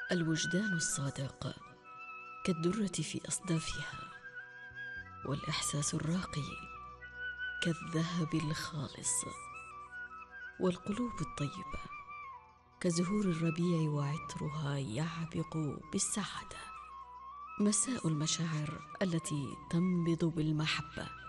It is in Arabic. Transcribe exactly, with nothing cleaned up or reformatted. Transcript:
الوجدان الصادق كالدرة في أصدافها، والإحساس الراقي كالذهب الخالص، والقلوب الطيبة كزهور الربيع وعطرها يعبق بالسعادة. مساء المشاعر التي تنبض بالمحبة